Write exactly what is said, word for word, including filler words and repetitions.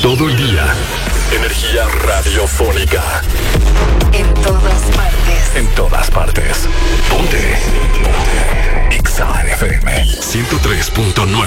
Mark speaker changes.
Speaker 1: todo el día. Energía radiofónica.
Speaker 2: En todas partes.
Speaker 1: En todas partes. Ponte. Ponte. Exa F M ciento tres punto nueve.